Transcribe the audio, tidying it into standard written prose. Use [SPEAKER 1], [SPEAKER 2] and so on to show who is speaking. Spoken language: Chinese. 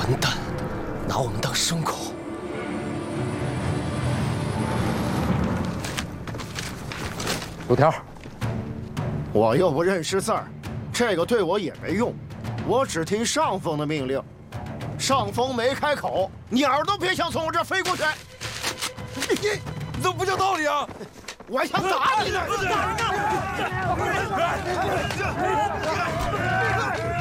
[SPEAKER 1] 混蛋，拿我们当牲口！
[SPEAKER 2] 油条，
[SPEAKER 3] 我又不认识字儿，这个对我也没用。我只听上峰的命令，上峰没开口，鸟儿都别想从我这儿飞过去。
[SPEAKER 4] 你这不讲道理啊！
[SPEAKER 3] 我还想打你呢！